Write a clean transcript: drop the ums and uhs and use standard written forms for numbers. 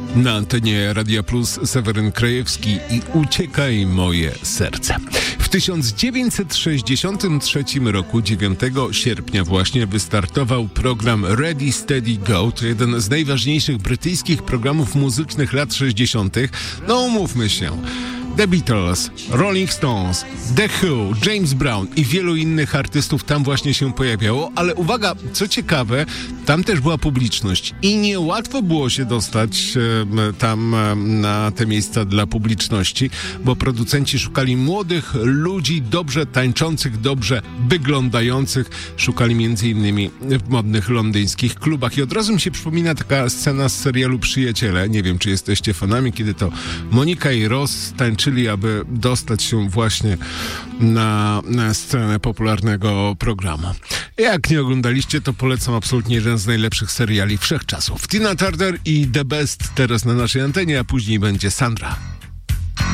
Na antenie Radia Plus Seweryn Krajewski i Uciekaj moje serce. W 1963 roku, 9 sierpnia właśnie, wystartował program Ready, Steady, Go. To jeden z najważniejszych brytyjskich programów muzycznych lat 60. No umówmy się. The Beatles, Rolling Stones, The Who, James Brown i wielu innych artystów tam właśnie się pojawiało, ale uwaga, co ciekawe, tam też była publiczność i niełatwo było się dostać tam na te miejsca dla publiczności, bo producenci szukali młodych ludzi, dobrze tańczących, dobrze wyglądających, szukali między innymi w modnych londyńskich klubach i od razu mi się przypomina taka scena z serialu Przyjaciele, nie wiem, czy jesteście fanami, kiedy to Monika i Ross tańczyli, aby dostać się właśnie na scenę popularnego programu. Jak nie oglądaliście, to polecam absolutnie jeden z najlepszych seriali wszechczasów. Tina Turner i The Best teraz na naszej antenie, a później będzie Sandra.